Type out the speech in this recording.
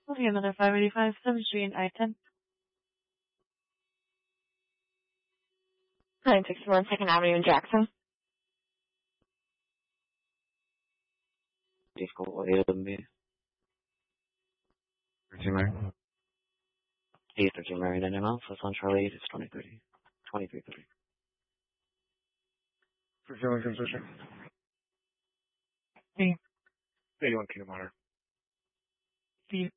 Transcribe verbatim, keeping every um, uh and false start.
Okay, another five eighty-five, seventh Street and I ten. nine sixty-one second Avenue in Jackson. Disco A M B. thirteen Mary. eight thirteen Marion and Alpha, on Charlie eight, it's twenty thirty. twenty-three thirty. thirteen Lincoln Station. B. eighty-one Kingdom Honor. B.